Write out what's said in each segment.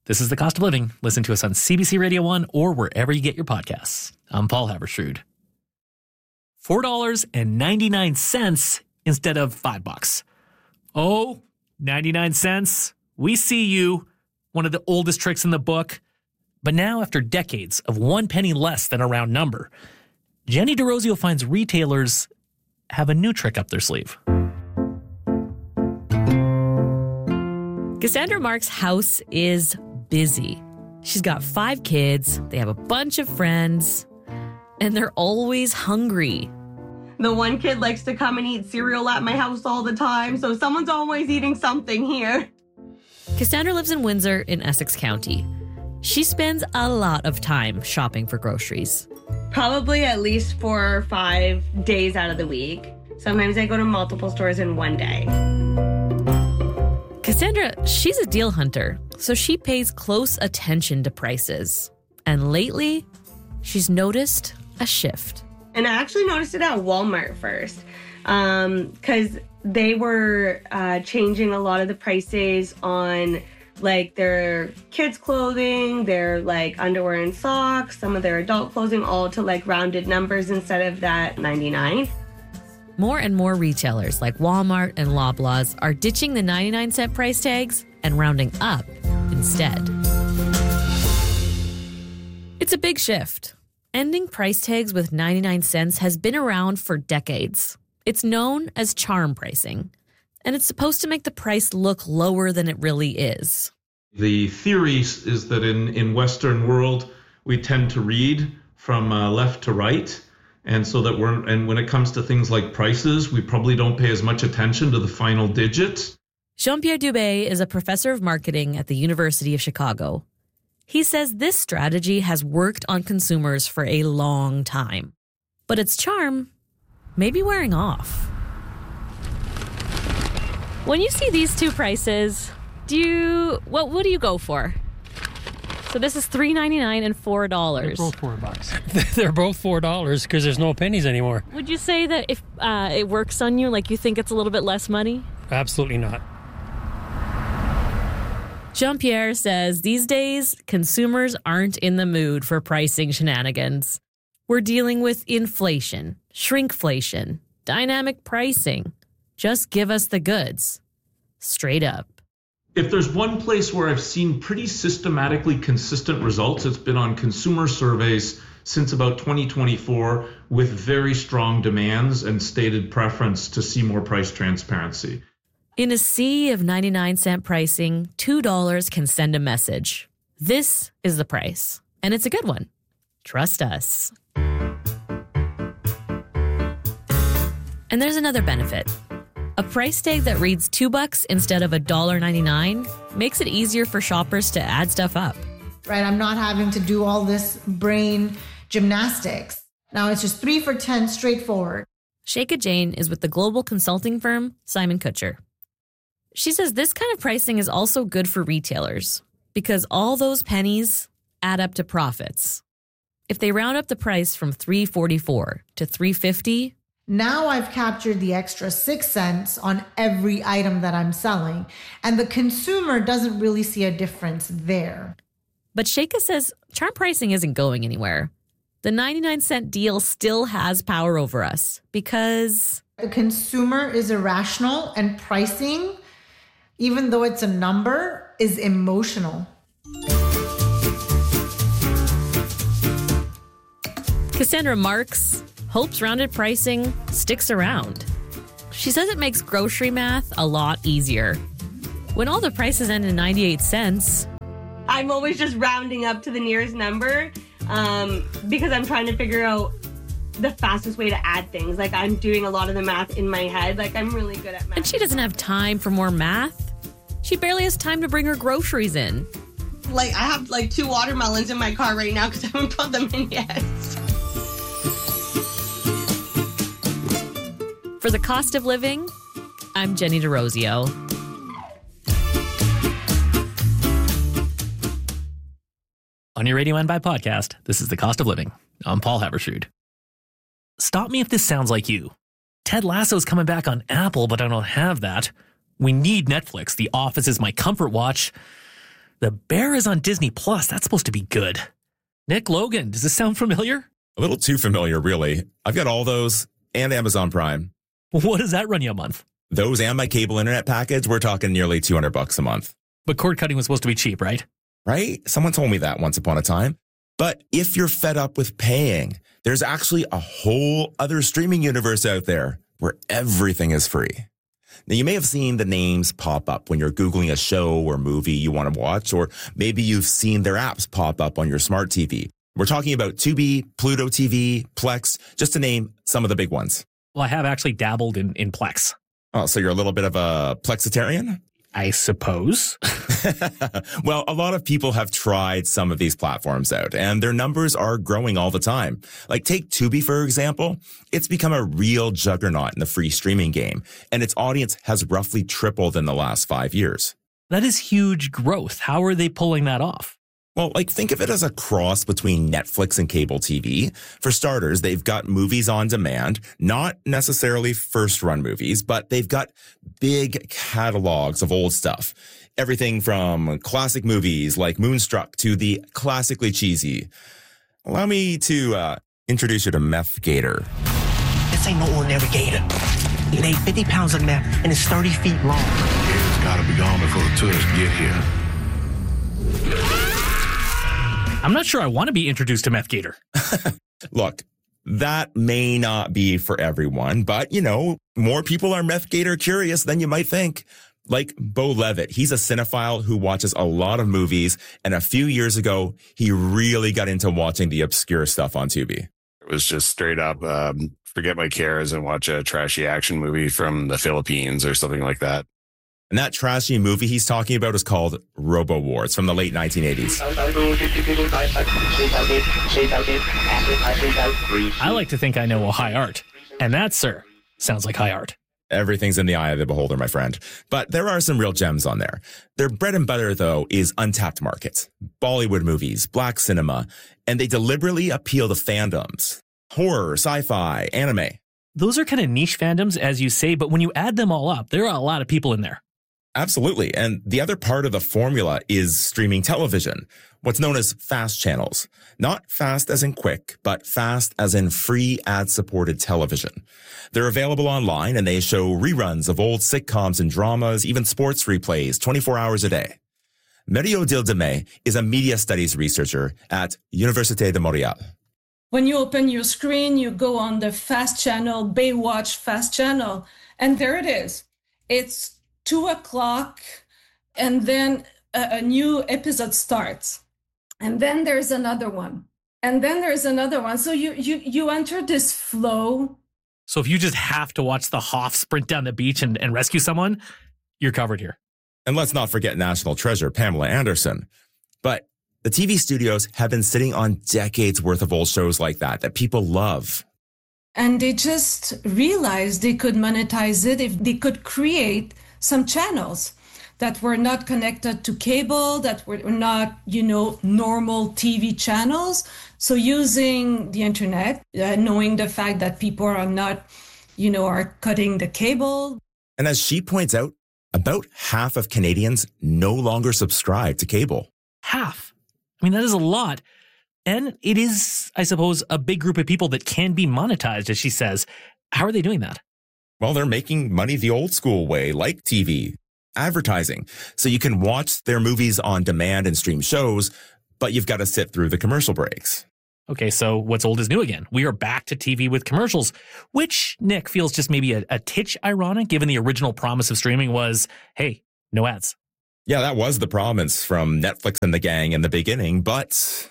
This is The Cost of Living. Listen to us on CBC Radio 1 or wherever you get your podcasts. I'm Paul Haberstrood. $4.99 instead of $5. Oh, 99 cents. We see you. One of the oldest tricks in the book. But now, after decades of 1 penny less than a round number, Jenny DeRosio finds retailers have a new trick up their sleeve. Cassandra Mark's house is busy. She's got 5 kids, they have a bunch of friends, and they're always hungry. The one kid likes to come and eat cereal at my house all the time, so someone's always eating something here. Cassandra lives in Windsor in Essex County. She spends a lot of time shopping for groceries. Probably at least 4 or 5 days out of the week. Sometimes I go to multiple stores in one day. Cassandra, she's a deal hunter, so she pays close attention to prices. And lately, she's noticed a shift. And I actually noticed it at Walmart first, because they were changing a lot of the prices on like their kids' clothing, their like underwear and socks, some of their adult clothing, all to like rounded numbers instead of that 99. More and more retailers like Walmart and Loblaws are ditching the 99-cent price tags and rounding up instead. It's a big shift. Ending price tags with 99 cents has been around for decades. It's known as charm pricing, and it's supposed to make the price look lower than it really is. The theory is that in Western world, we tend to read from left to right. And so that when it comes to things like prices, we probably don't pay as much attention to the final digit. Jean-Pierre Dubé is a professor of marketing at the University of Chicago. He says this strategy has worked on consumers for a long time. But its charm may be wearing off. When you see these two prices, what do you go for? So this is $3.99 and $4. They're both $4. They're both $4 because there's no pennies anymore. Would you say that if it works on you, like you think it's a little bit less money? Absolutely not. Jean-Pierre says these days, consumers aren't in the mood for pricing shenanigans. We're dealing with inflation, shrinkflation, dynamic pricing. Just give us the goods. Straight up. If there's one place where I've seen pretty systematically consistent results, it's been on consumer surveys since about 2024 with very strong demands and stated preference to see more price transparency. In a sea of 99-cent pricing, $2 can send a message. This is the price, and it's a good one. Trust us. And there's another benefit. A price tag that reads $2 instead of $1.99 makes it easier for shoppers to add stuff up. Right, I'm not having to do all this brain gymnastics. Now it's just 3 for $10 straightforward. Sheikha Jain is with the global consulting firm Simon Kucher. She says this kind of pricing is also good for retailers because all those pennies add up to profits. If they round up the price from $3.44 to $3.50, now I've captured the extra 6 cents on every item that I'm selling, and the consumer doesn't really see a difference there. But Sheikha says charm pricing isn't going anywhere. The 99-cent deal still has power over us because the consumer is irrational, and pricing, even though it's a number, is emotional. Cassandra Marks hopes rounded pricing sticks around. She says it makes grocery math a lot easier. When all the prices end in 98 cents... I'm always just rounding up to the nearest number because I'm trying to figure out the fastest way to add things. Like, I'm doing a lot of the math in my head. Like, I'm really good at math. And she doesn't have time for more math. She barely has time to bring her groceries in. Like, I have, 2 watermelons in my car right now because I haven't put them in yet. For The Cost of Living, I'm Jenny DeRosio. On your Radio NY podcast, this is The Cost of Living. I'm Paul Haberstrood. Stop me if this sounds like you. Ted Lasso's coming back on Apple, but I don't have that. We need Netflix. The Office is my comfort watch. The Bear is on Disney Plus. That's supposed to be good. Nick Logan, does this sound familiar? A little too familiar, really. I've got all those and Amazon Prime. What does that run you a month? Those and my cable internet package, we're talking nearly $200 a month. But cord cutting was supposed to be cheap, right? Right? Someone told me that once upon a time. But if you're fed up with paying, there's actually a whole other streaming universe out there where everything is free. Now, you may have seen the names pop up when you're Googling a show or movie you want to watch, or maybe you've seen their apps pop up on your smart TV. We're talking about Tubi, Pluto TV, Plex, just to name some of the big ones. Well, I have actually dabbled in Plex. Oh, so you're a little bit of a Plexitarian? I suppose. Well, a lot of people have tried some of these platforms out, and their numbers are growing all the time. Like, take Tubi, for example. It's become a real juggernaut in the free streaming game, and its audience has roughly tripled in the last 5 years. That is huge growth. How are they pulling that off? Well, think of it as a cross between Netflix and cable TV. For starters, they've got movies on demand, not necessarily first-run movies, but they've got big catalogs of old stuff. Everything from classic movies like Moonstruck to the classically cheesy. Allow me to introduce you to Meth Gator. This ain't no ordinary gator. It ain't 50 pounds of meth, and it's 30 feet long. It's gotta be gone before the tourists get here. I'm not sure I want to be introduced to Meth Gator. Look, that may not be for everyone, but, more people are Meth Gator curious than you might think. Like Bo Levitt, he's a cinephile who watches a lot of movies, and a few years ago, he really got into watching the obscure stuff on Tubi. It was just straight up forget my cares and watch a trashy action movie from the Philippines or something like that. And that trashy movie he's talking about is called Robo War. It's from the late 1980s. I like to think I know a high art. And that, sir, sounds like high art. Everything's in the eye of the beholder, my friend. But there are some real gems on there. Their bread and butter, though, is untapped markets. Bollywood movies, black cinema, and they deliberately appeal to fandoms. Horror, sci-fi, anime. Those are kind of niche fandoms, as you say, but when you add them all up, there are a lot of people in there. Absolutely. And the other part of the formula is streaming television, what's known as fast channels. Not fast as in quick, but fast as in free ad-supported television. They're available online and they show reruns of old sitcoms and dramas, even sports replays 24 hours a day. Mario Dildemé is a media studies researcher at Université de Montréal. When you open your screen, you go on the fast channel, Baywatch fast channel, and there it is. It's 2:00, and then a new episode starts. And then there's another one. And then there's another one. So you enter this flow. So if you just have to watch the Hoff sprint down the beach and rescue someone, you're covered here. And let's not forget national treasure, Pamela Anderson. But the TV studios have been sitting on decades worth of old shows like that people love. And they just realized they could monetize it if they could create some channels that were not connected to cable, that were not, normal TV channels. So using the internet, knowing the fact that people are not, are cutting the cable. And as she points out, about half of Canadians no longer subscribe to cable. Half. I mean, that is a lot. And it is, I suppose, a big group of people that can be monetized, as she says. How are they doing that? Well, they're making money the old school way, like TV, advertising. So you can watch their movies on demand and stream shows, but you've got to sit through the commercial breaks. Okay, so what's old is new again. We are back to TV with commercials, which Nick feels just maybe a titch ironic, given the original promise of streaming was, hey, no ads. Yeah, that was the promise from Netflix and the gang in the beginning, but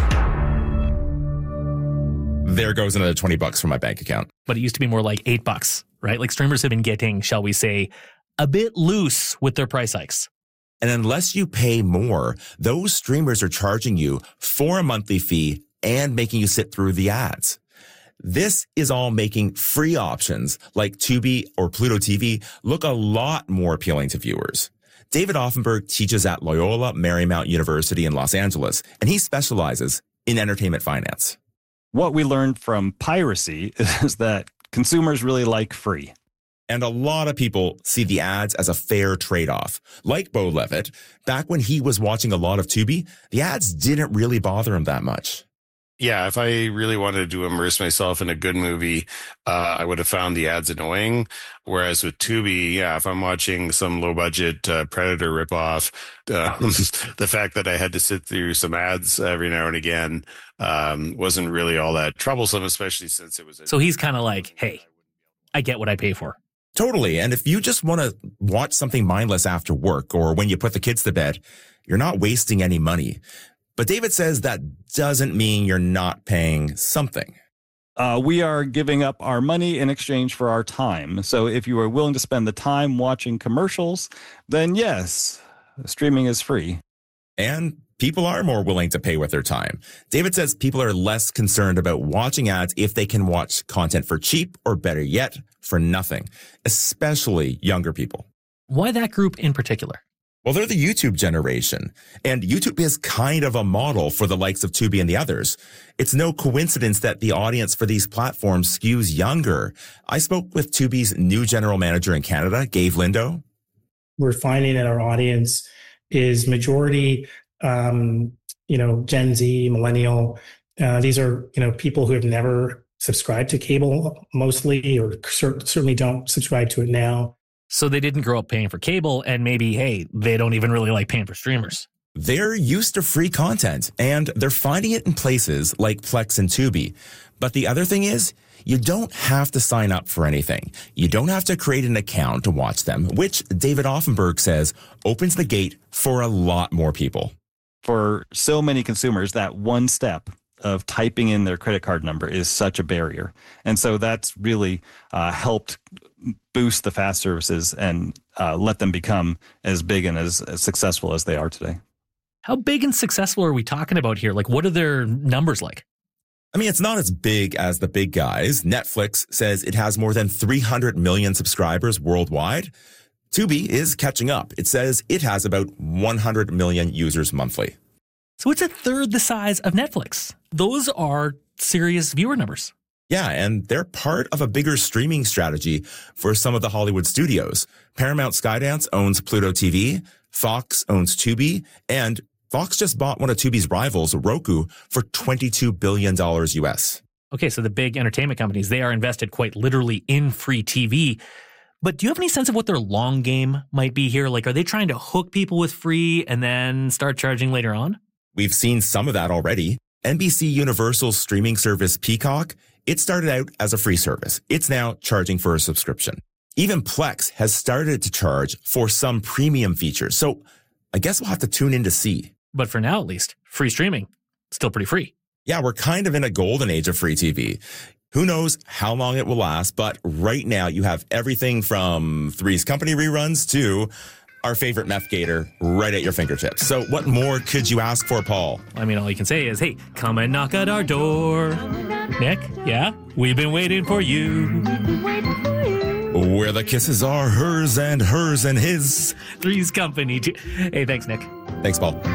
there goes another $20 from my bank account. But it used to be more like $8, right? Like streamers have been getting, shall we say, a bit loose with their price hikes. And unless you pay more, those streamers are charging you for a monthly fee and making you sit through the ads. This is all making free options like Tubi or Pluto TV look a lot more appealing to viewers. David Offenberg teaches at Loyola Marymount University in Los Angeles, and he specializes in entertainment finance. What we learned from piracy is that consumers really like free. And a lot of people see the ads as a fair trade-off. Like Bo Levitt, back when he was watching a lot of Tubi, the ads didn't really bother him that much. Yeah, if I really wanted to immerse myself in a good movie, I would have found the ads annoying. Whereas with Tubi, yeah, if I'm watching some low-budget Predator ripoff, the fact that I had to sit through some ads every now and again wasn't really all that troublesome, especially since it was... So he's kind of like, hey, I get what I pay for. Totally. And if you just want to watch something mindless after work or when you put the kids to bed, you're not wasting any money. But David says that doesn't mean you're not paying something. We are giving up our money in exchange for our time. So if you are willing to spend the time watching commercials, then yes, streaming is free. And people are more willing to pay with their time. David says people are less concerned about watching ads if they can watch content for cheap or better yet, for nothing, especially younger people. Why that group in particular? Well, they're the YouTube generation, and YouTube is kind of a model for the likes of Tubi and the others. It's no coincidence that the audience for these platforms skews younger. I spoke with Tubi's new general manager in Canada, Gabe Lindo. We're finding that our audience is majority, Gen Z, millennial. These are, people who have never subscribed to cable mostly, or certainly don't subscribe to it now. So they didn't grow up paying for cable, and maybe, hey, they don't even really like paying for streamers. They're used to free content, and they're finding it in places like Plex and Tubi. But the other thing is, you don't have to sign up for anything. You don't have to create an account to watch them, which David Offenberg says opens the gate for a lot more people. For so many consumers, that one step of typing in their credit card number is such a barrier. And so that's really helped boost the FAST services and let them become as big and as successful as they are today. How big and successful are we talking about here? Like, what are their numbers like? I mean, it's not as big as the big guys. Netflix says it has more than 300 million subscribers worldwide. Tubi is catching up. It says it has about 100 million users monthly. So it's a third the size of Netflix. Those are serious viewer numbers. Yeah, and they're part of a bigger streaming strategy for some of the Hollywood studios. Paramount Skydance owns Pluto TV, Fox owns Tubi, and Fox just bought one of Tubi's rivals, Roku, for $22 billion US. Okay, so the big entertainment companies, they are invested quite literally in free TV. But do you have any sense of what their long game might be here? Like, are they trying to hook people with free and then start charging later on? We've seen some of that already. NBC Universal's streaming service Peacock, it started out as a free service. It's now charging for a subscription. Even Plex has started to charge for some premium features. So I guess we'll have to tune in to see. But for now, at least, free streaming, still pretty free. Yeah, we're kind of in a golden age of free TV. Who knows how long it will last, but right now you have everything from Three's Company reruns to our favorite Meth Gator right at your fingertips. So what more could you ask for, Paul? I mean, all you can say is, hey, come and knock at our door. Nick, yeah? We've been waiting for you. Where the kisses are hers and his. Three's Company. Hey, thanks, Nick. Thanks, Paul.